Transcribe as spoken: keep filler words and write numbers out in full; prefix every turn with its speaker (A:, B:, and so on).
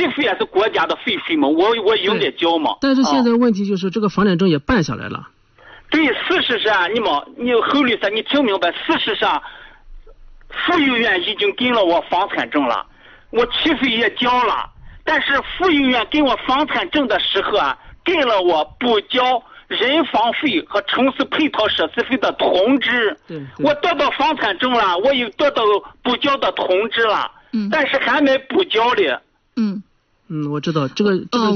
A: 契费也是国家的费费嘛，我我应该交嘛。
B: 但是现在问题就是、啊、这个房产证也办下来了。
A: 对，事实上，你们你侯律师，你听明白？事实上，妇幼院已经给了我房产证了，我契费也交了，但是妇幼院给我房产证的时候啊，给了我不交人房费和城市配套设施费的通知。
B: 对对，
A: 我得到房产证了，我又得到不交的通知了，
C: 嗯，
A: 但是还没补交的。
C: 嗯
B: 嗯，我知道这个这个。